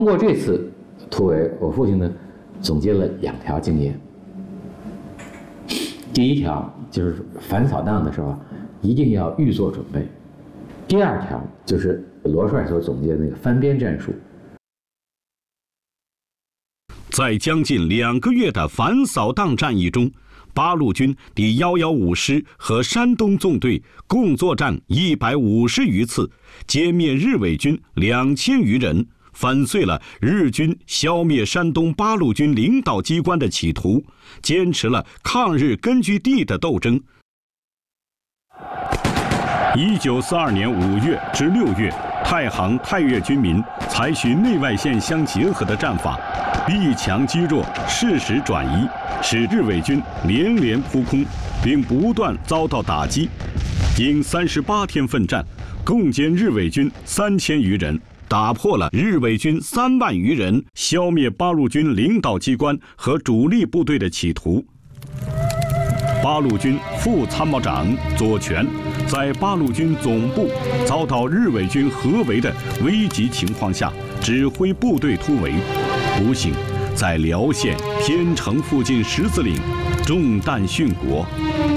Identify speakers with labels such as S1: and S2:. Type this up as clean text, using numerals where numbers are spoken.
S1: 通过这次突围，我父亲呢总结了2条经验。第一条就是反扫荡的时候一定要预做准备。第2条就是罗帅所总结的那个翻边战术。
S2: 在将近2个月的反扫荡战役中，八路军第115师和山东纵队共作战150余次，歼灭日伪军2000余人，粉碎了日军消灭山东八路军领导机关的企图，坚持了抗日根据地的斗争。1942年5月至6月，太行、太岳军民采取内外线相结合的战法，逼强击弱，适时转移，使日伪军连连扑空，并不断遭到打击。经38天奋战，共歼日伪军3000余人，打破了日伪军3万余人消灭八路军领导机关和主力部队的企图。八路军副参谋长左权在八路军总部遭到日伪军合围的危急情况下，指挥部队突围，不幸在辽县偏城附近十字岭中弹殉国。